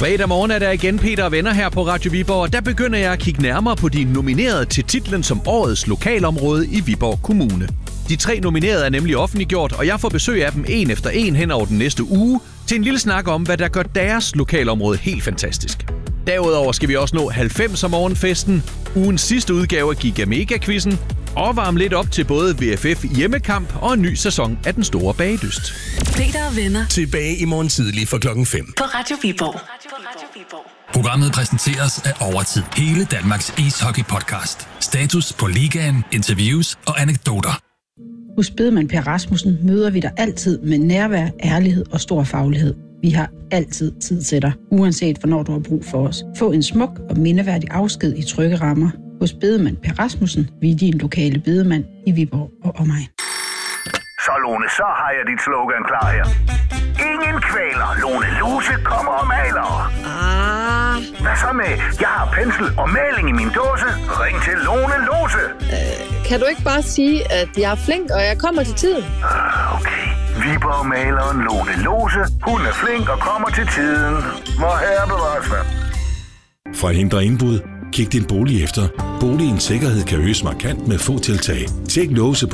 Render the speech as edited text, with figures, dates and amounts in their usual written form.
Fredag morgen er der igen Peter og venner her på Radio Viborg, og der begynder jeg at kigge nærmere på de nominerede til titlen som årets lokalområde i Viborg Kommune. De 3 nominerede er nemlig offentliggjort, og jeg får besøg af dem en efter en hen over den næste uge til en lille snak om, hvad der gør deres lokalområde helt fantastisk. Derudover skal vi også nå 90'er morgenfesten, ugens sidste udgave af Giga Mega-quizzen, og varme lidt op til både VFF hjemmekamp og en ny sæson af Den Store Bagedyst. Peter og venner. Tilbage i morgen tidlig fra 5:00. På Radio Viborg. Programmet præsenteres af Overtid. Hele Danmarks ishockey-podcast. Status på ligaen, interviews og anekdoter. Hos Bedemand Per Rasmussen møder vi dig altid med nærvær, ærlighed og stor faglighed. Vi har altid tid til dig, uanset hvornår du har brug for os. Få en smuk og mindeværdig afsked i trygge rammer. Hos Bedemand Per Rasmussen, vi er din lokale bedemand i Viborg og omegn. Så Lone, så har jeg dit slogan klar her. Ingen kvæler, Lone Lose kommer og maler. Hvad så med, jeg har pensel og maling i min dåse. Ring til Lone Lose. Kan du ikke bare sige, at jeg er flink, og jeg kommer til tiden? Okay. Viborg-maleren Lone Lose. Hun er flink og kommer til tiden. Hvor herre bevares hvad. Fra at hindre indbrud, kig din bolig efter. Boligens sikkerhed kan øges markant med få tiltag. Tjek låse